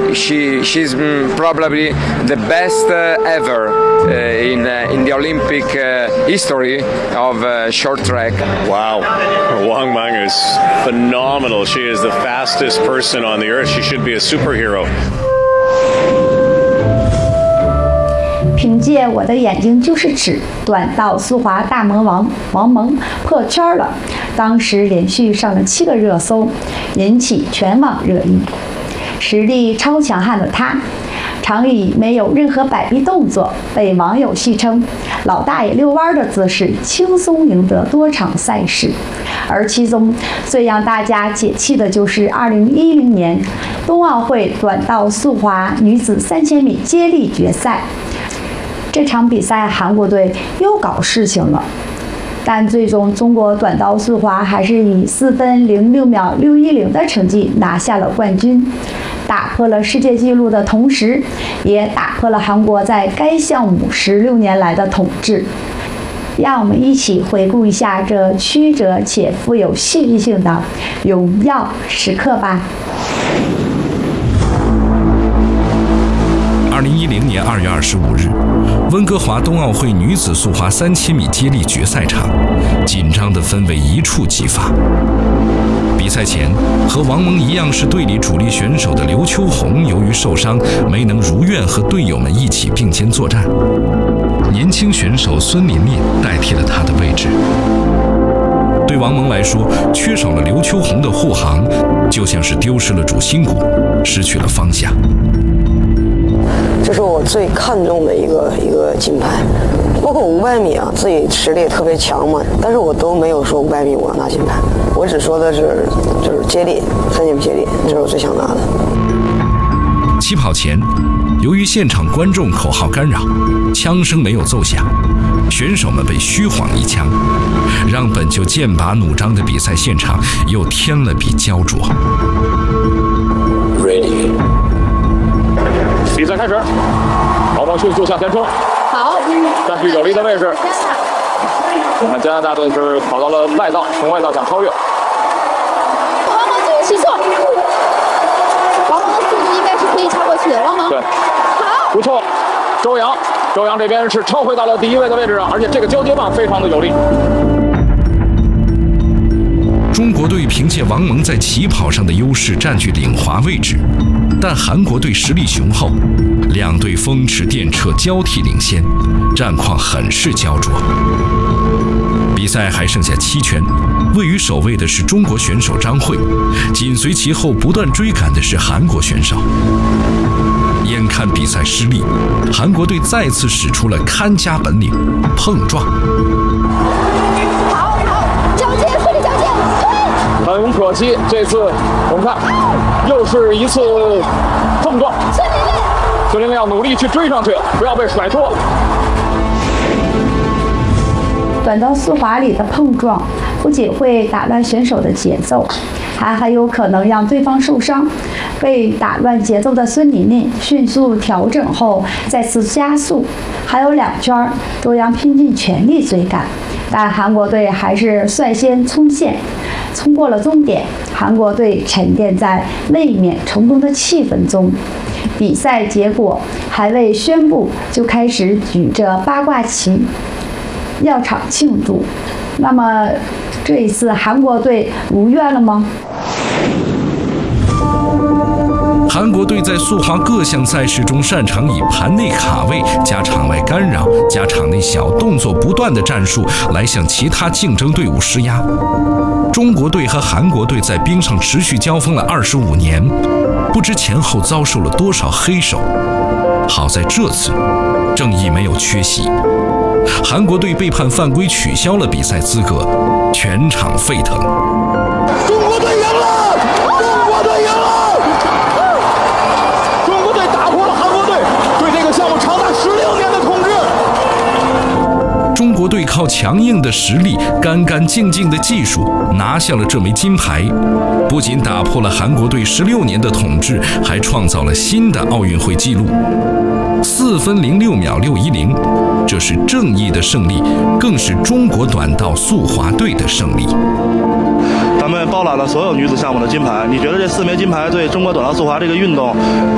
she's probably the best ever in the Olympic history of short track. Wow, Wang Meng is phenomenal. She is the fastest person on the earth. She should be a superhero. 凭借我的眼睛就是尺，短道速滑大魔王王蒙破圈了。当时连续上了7个热搜，引起全网热议。实力超强悍的他，常以没有任何摆臂动作，被网友戏称“老大爷遛弯”的姿势，轻松赢得多场赛事。而其中最让大家解气的就是2010年冬奥会短道速滑女子3000米接力决赛。这场比赛韩国队又搞事情了，但最终中国短道速滑还是以4分06秒610的成绩拿下了冠军，打破了世界纪录的同时，也打破了韩国在该项目16年来的统治。让我们一起回顾一下这曲折且富有戏剧性的荣耀时刻吧。 2010年2月25日，温哥华冬奥会女子速滑3000米接力决赛场，紧张的氛围一触即发。比赛前，和王蒙一样是队里主力选手的刘秋红，由于受伤没能如愿和队友们一起并肩作战，年轻选手孙琳琳代替了她的位置。对王蒙来说，缺少了刘秋红的护航，就像是丢失了主心骨，失去了方向。 这是我最看重的一个金牌，包括500米啊，自己实力也特别强嘛，但是我都没有说500米我要拿金牌，我只说的是就是接力，3000米接力，这是我最想拿的。 起跑前，由于现场观众口号干扰，枪声没有奏响，选手们被虚晃一枪，让本就剑拔弩张的比赛现场又添了笔焦灼。 Ready。比赛开始，王蒙迅速向前冲， 好， 占据有利的位置。我们加拿大队是跑到了外道，从外道想超越。 王蒙继续起速，王蒙的速度应该是可以超过去的。王蒙， 对， 好， 不错。周洋这边是超回到了第1位的位置上，而且这个交接棒非常的有力。 中国队凭借王蒙在起跑上的优势占据领滑位置，但韩国队实力雄厚，两队风驰电掣，交替领先，战况很是焦灼。比赛还剩下7圈，位于首位的是中国选手张慧，紧随其后不断追赶的是韩国选手。眼看比赛失利，韩国队再次使出了看家本领——碰撞。 好，交接，顺利交接。 很可惜，这次我们看又是一次碰撞。孙琳琳要努力去追上去，不要被甩脱。 短道速滑里的碰撞不仅会打乱选手的节奏，还很有可能让对方受伤。被打乱节奏的孙琳琳迅速调整后再次加速，还有2圈都让拼尽全力追赶，但韩国队还是率先冲线，冲过了终点。韩国队沉淀在卫冕成功的气氛中，比赛结果还未宣布就开始举着八卦旗绕场庆祝。那么这一次韩国队如愿了吗？ 韩国队在速滑各项赛事中擅长以盘内卡位加场外干扰加场内小动作不断的战术来向其他竞争队伍施压。中国队和韩国队在冰上持续交锋了25年，不知前后遭受了多少黑手。好在这次正义没有缺席，韩国队被判犯规取消了比赛资格，全场沸腾。 中国队赢了！中国队赢了！中国队打破了韩国队对这个项目长达16年的统治。 中国队靠强硬的实力、干干净净的技术拿下了这枚金牌，不仅打破了韩国队16年的统治，还创造了新的奥运会纪录，4分06秒610，这是正义的胜利，更是中国短道速滑队的胜利。 咱们包揽了所有女子项目的金牌，你觉得这4枚金牌对中国短道速滑这个运动，